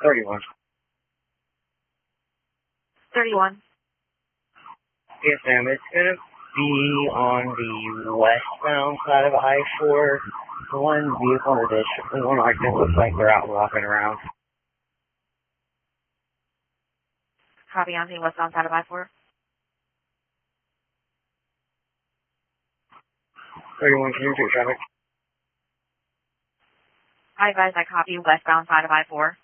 31. 31. Yes, ma'am. It's going to be on the westbound side of I-4. The one vehicle in addition, the one like that looks like they're out walking around. Copy on the westbound side of I-4. 31, can you repeat traffic? I advise I copy westbound side of I-4.